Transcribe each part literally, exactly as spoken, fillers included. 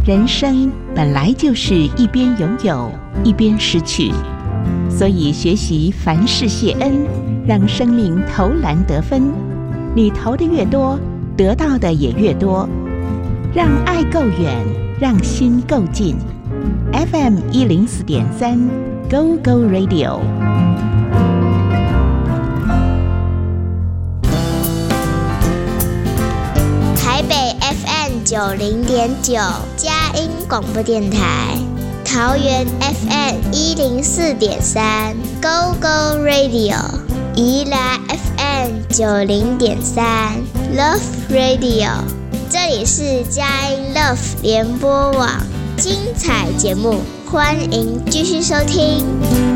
人生本来就是一边拥有一边失去，所以学习凡事谢恩，让生命投篮得分。你投的越多，得到的也越多。让爱够远，让心够近。F M 一零四点三 Go Go Radio。 台北 F M 九零点九佳音广播电台，桃园 F M 一零四点三 Go Go Radio， 宜兰 F M 九零点三 Love Radio。这里是佳音 Love 联播网，精彩节目，欢迎继续收听。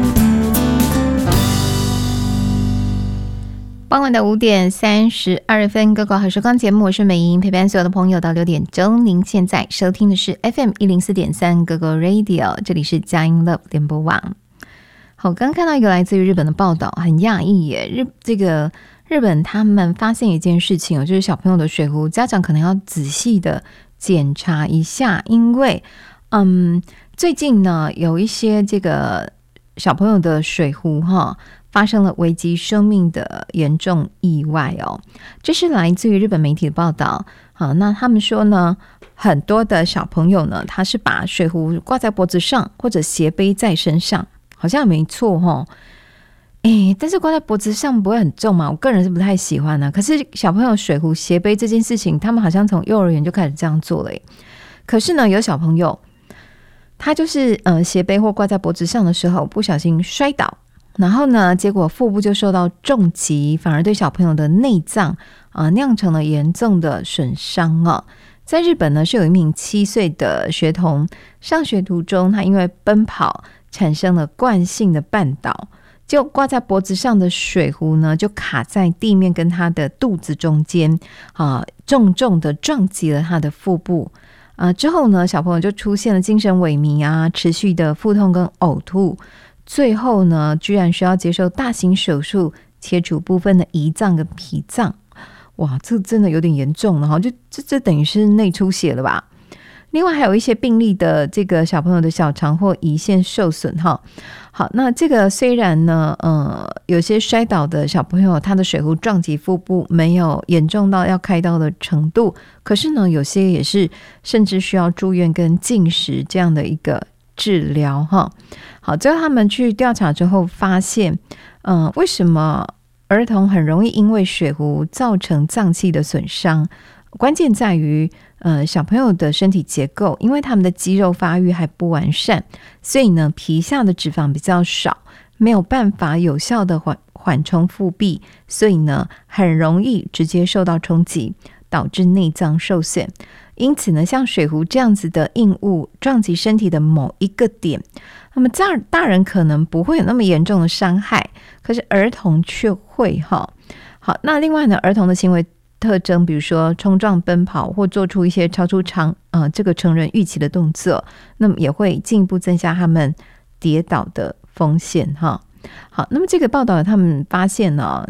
傍晚的五点三十二分，各个好时光节目，我是美莹，陪伴所有的朋友到六点钟。您现在收听的是 F M 一零四点三 Go Go Radio， 这里是佳音 Love 联播网。好，刚看到一个来自于日本的报道，很讶异耶。日这个日本他们发现一件事情，就是小朋友的水壶，家长可能要仔细的检查一下，因为嗯，最近呢有一些这个小朋友的水壶哈。发生了危及生命的严重意外哦，这是来自于日本媒体的报道。好，那他们说呢，很多的小朋友呢，他是把水壶挂在脖子上或者斜背在身上，好像也没错哦。诶，但是挂在脖子上不会很重嘛？我个人是不太喜欢的。可是小朋友水壶斜背这件事情，他们好像从幼儿园就开始这样做了耶。可是呢，有小朋友他就是呃斜背或挂在脖子上的时候，不小心摔倒。然后呢，结果腹部就受到重击，反而对小朋友的内脏啊、呃、酿成了严重的损伤哦。在日本呢，是有一名七岁的学童，上学途中他因为奔跑产生了惯性的绊倒，就挂在脖子上的水壶呢就卡在地面跟他的肚子中间啊、呃，重重的撞击了他的腹部啊、呃。之后呢，小朋友就出现了精神萎靡啊，持续的腹痛跟呕吐。最后呢，居然需要接受大型手术，切除部分的胰脏跟脾脏。哇，这真的有点严重了哈，就这这等于是内出血了吧？另外还有一些病例的这个小朋友的小肠或胰腺受损哈。好，那这个虽然呢，呃，有些摔倒的小朋友他的水壶撞击腹部没有严重到要开刀的程度，可是呢，有些也是甚至需要住院跟进食这样的一个治疗哈。好，最后他们去调查之后发现，嗯、呃，为什么儿童很容易因为水壶造成脏器的损伤？关键在于，呃，小朋友的身体结构，因为他们的肌肉发育还不完善，所以呢，皮下的脂肪比较少，没有办法有效的缓缓冲腹壁，所以呢，很容易直接受到冲击，导致内脏受损。因此呢，像水壶这样子的硬物撞击身体的某一个点，那么大人可能不会有那么严重的伤害，可是儿童却会哈。好，那另外呢，儿童的行为特征，比如说冲撞、奔跑或做出一些超出常呃这个成人预期的动作，那么也会进一步增加他们跌倒的风险哈。好，那么这个报道他们发现呢，